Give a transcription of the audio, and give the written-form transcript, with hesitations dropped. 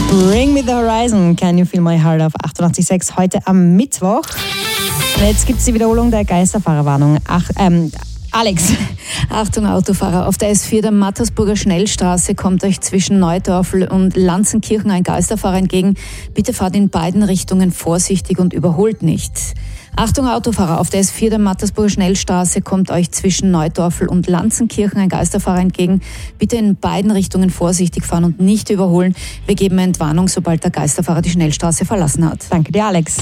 Bring Me the Horizon, Can You Feel My Heart auf 88.6 heute am Mittwoch. Und jetzt gibt es die Wiederholung der Geisterfahrerwarnung. Alex. Achtung Autofahrer, auf der S4 der Mattersburger Schnellstraße kommt euch zwischen Neudorfl und Lanzenkirchen ein Geisterfahrer entgegen. Bitte fahrt in beiden Richtungen vorsichtig und überholt nicht. Achtung Autofahrer, auf der S4 der Mattersburger Schnellstraße kommt euch zwischen Neudorfl und Lanzenkirchen ein Geisterfahrer entgegen. Bitte in beiden Richtungen vorsichtig fahren und nicht überholen. Wir geben Entwarnung, sobald der Geisterfahrer die Schnellstraße verlassen hat. Danke dir, Alex.